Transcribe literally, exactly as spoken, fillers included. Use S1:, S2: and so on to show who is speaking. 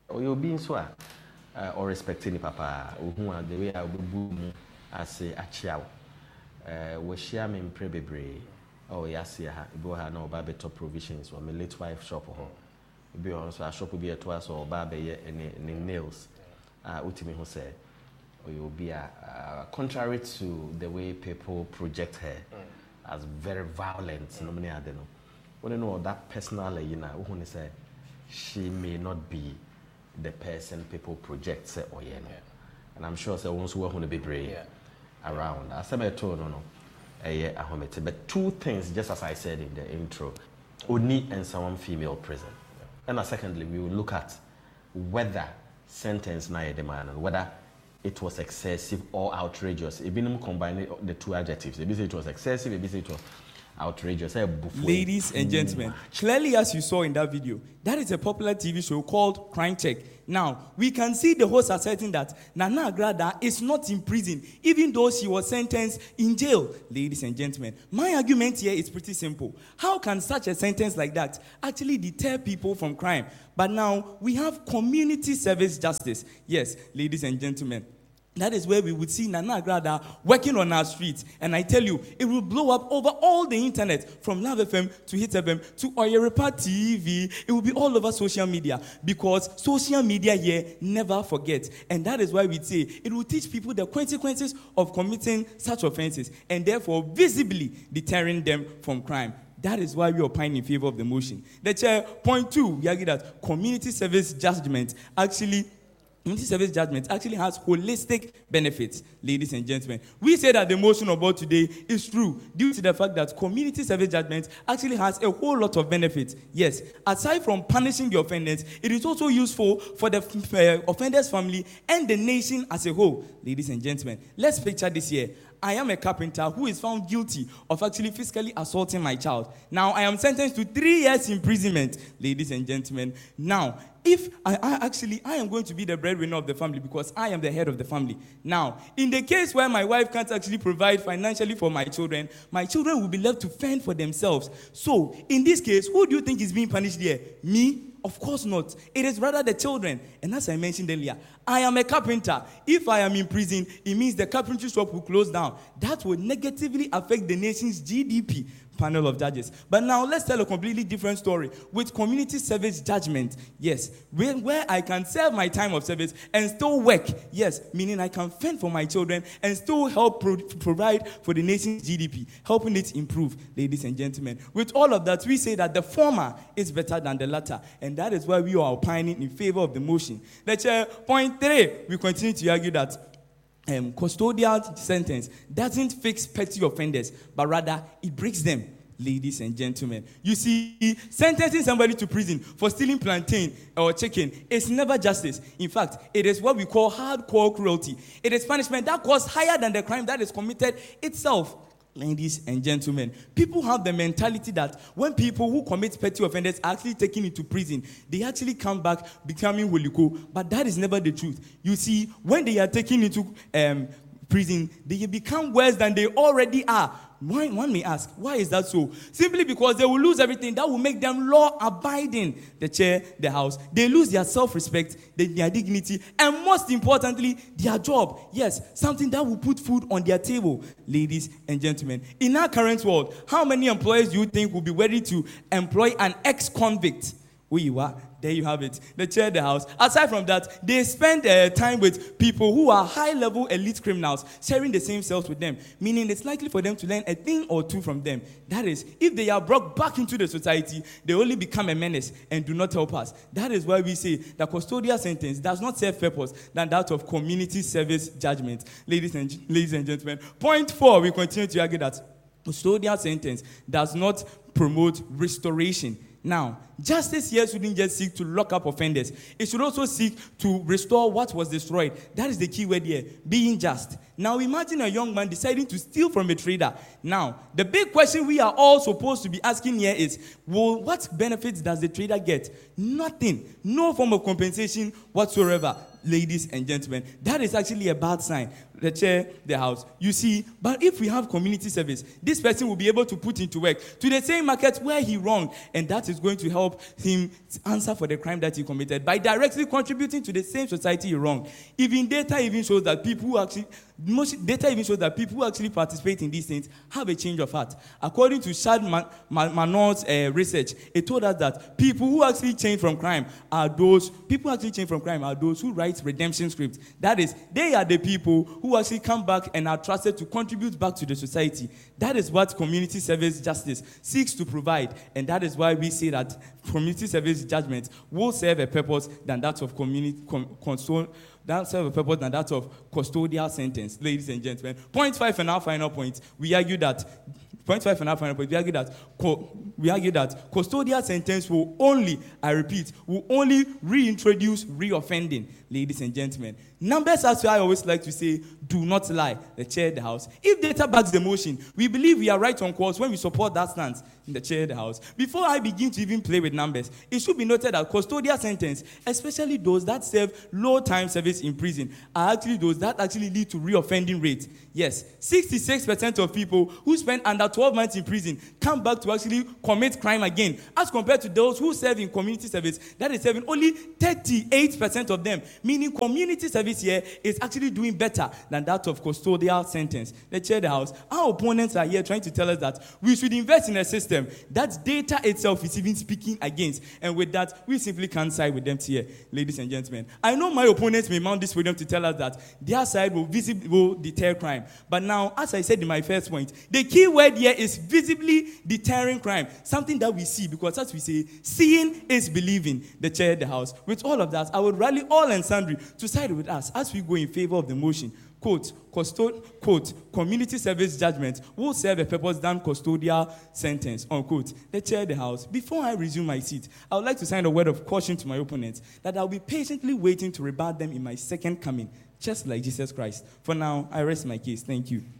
S1: you're being so uh, or respecting papa who are the way I would boom as a child. Uh, we share me in Prebebre. Oh, yes, yeah, go have no baby top provisions or my late wife shop or be also a shop will be a twice or baby any nails. Uh, Utimi who said, or you'll be a contrary to the way people project her mm. as very violent. Mm. No, I don't know. When you know that personally, you know, who say she may not be the person people project say or yeah, yeah. And I'm sure say once we want to be brave yeah. around. I said I told no no. Uh, but two things, just as I said in the intro, only and someone female prison. Yeah. And secondly, we will look at whether sentence na demand and whether it was excessive or outrageous. It been combining the two adjectives. Maybe say it was excessive, maybe say it was outrageous.
S2: Ladies and gentlemen, clearly as you saw in that video, that is a popular T V show called Crime Check. Now, we can see the host asserting that Nana Agradaa is not in prison, even though she was sentenced in jail. Ladies and gentlemen, my argument here is pretty simple. How can such a sentence like that actually deter people from crime? But now, we have community service justice. Yes, ladies and gentlemen. That is where we would see Nana Agradaa working on our streets. And I tell you, it will blow up over all the internet, from Love F M to Hit F M to Oyerepa T V. It will be all over social media, because social media here never forgets. And that is why we say it will teach people the consequences of committing such offenses, and therefore visibly deterring them from crime. That is why we opine in favor of the motion. The chair, point two, we argue that community service judgment actually Community service judgment actually has holistic benefits, ladies and gentlemen. We say that the motion about today is true due to the fact that community service judgment actually has a whole lot of benefits. Yes, aside from punishing the offenders, it is also useful for the uh, offender's family and the nation as a whole. Ladies and gentlemen, let's picture this here. I am a carpenter who is found guilty of actually physically assaulting my child. Now, I am sentenced to three years imprisonment, ladies and gentlemen. Now, if I, I actually, I am going to be the breadwinner of the family because I am the head of the family. Now, in the case where my wife can't actually provide financially for my children, my children will be left to fend for themselves. So, in this case, who do you think is being punished here? Me? Of course not. It is rather the children. And as I mentioned earlier, I am a carpenter. If I am in prison, it means the carpentry shop will close down. That will negatively affect the nation's G D P. Panel of judges. But now let's tell a completely different story with community service judgment. Yes, where, where I can serve my time of service and still work. Yes, meaning I can fend for my children and still help pro- provide for the nation's G D P, helping it improve, ladies and gentlemen. With all of that, we say that the former is better than the latter, and that is why we are opining in favor of the motion. The chair, point three, we continue to argue that Um, custodial sentence doesn't fix petty offenders, but rather it breaks them, ladies and gentlemen. You see, sentencing somebody to prison for stealing plantain or chicken is never justice. In fact, it is what we call hardcore cruelty. It is punishment that costs higher than the crime that is committed itself. Ladies and gentlemen, people have the mentality that when people who commit petty offenders are actually taken into prison, they actually come back becoming holiko. But that is never the truth. You see, when they are taken into um, prison, they become worse than they already are. One, one may ask, why is that so? Simply because they will lose everything that will make them law-abiding. The chair, the house. They lose their self-respect, their dignity, and most importantly, their job. Yes, something that will put food on their table, ladies and gentlemen. In our current world, how many employers do you think will be ready to employ an ex-convict? Who you are? There you have it. The chair, the house. Aside from that, they spend uh, time with people who are high-level elite criminals, sharing the same cells with them, meaning it's likely for them to learn a thing or two from them. That is, if they are brought back into the society, they only become a menace and do not help us. That is why we say that custodial sentence does not serve purpose than that of community service judgment. Ladies and, ladies and gentlemen, point four, we continue to argue that custodial sentence does not promote restoration. Now, justice here shouldn't just seek to lock up offenders. It should also seek to restore what was destroyed. That is the key word here, being just. Now, imagine a young man deciding to steal from a trader. Now, the big question we are all supposed to be asking here is, well, what benefits does the trader get? Nothing. No form of compensation whatsoever. Ladies and gentlemen, that is actually a bad sign. the chair, the house. You see, but if we have community service, this person will be able to put into work to the same market where he wronged, and that is going to help him answer for the crime that he committed by directly contributing to the same society he wronged. Even data even shows that people who actually Most data even shows that people who actually participate in these things have a change of heart. According to Shad Man- Man- Manon's uh, research, it told us that people who actually change from crime are those people who actually change from crime are those who write redemption scripts. That is, they are the people who actually come back and are trusted to contribute back to the society. That is what community service justice seeks to provide, and that is why we say that community service judgment will serve a purpose than that of community con- console. That serve a purpose than that of custodial sentence, ladies and gentlemen. Point five and our final point, we argue that, point five and our final point, we argue that, co- we argue that custodial sentence will only, I repeat, will only reintroduce reoffending, ladies and gentlemen. Numbers, as I always like to say, do not lie. The chair, the house. If data backs the motion, we believe we are right on course when we support that stance in the chair, the house. Before I begin to even play with numbers, it should be noted that custodial sentence, especially those that serve low time service in prison, are actually those that actually lead to reoffending rates. Yes, sixty-six percent of people who spend under twelve months in prison come back to actually commit crime again, as compared to those who serve in community service, that is serving only thirty-eight percent of them, meaning community service here is actually doing better than that of custodial sentence. Let's share the house. Our opponents are here trying to tell us that we should invest in a system that data itself is even speaking against, and with that, we simply can't side with them here, ladies and gentlemen. I know my opponents may mount this podium to tell us that their side will visibly will deter crime, but now, as I said in my first point, the key word here is visibly deterring crime, something that we see, because as we say, seeing is believing. The chair, the house. With all of that, I would rally all and sundry to side with us as we go in favor of the motion. Quote, custod- quote, community service judgment will serve a purpose than custodial sentence, unquote. The chair, the house. Before I resume my seat, I would like to sign a word of caution to my opponents that I'll be patiently waiting to rebut them in my second coming, just like Jesus Christ. For now, I rest my case. Thank you.